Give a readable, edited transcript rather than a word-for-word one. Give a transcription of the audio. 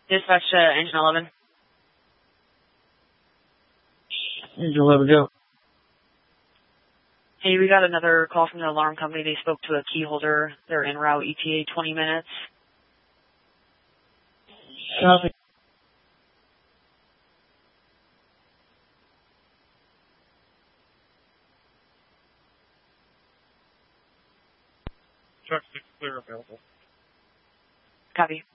Dispatch to Engine 11. Engine 11, go. Hey, we got another call from the alarm company. They spoke to a key holder. They're en route, ETA 20 minutes. Copy. Truck 6 clear available. Copy.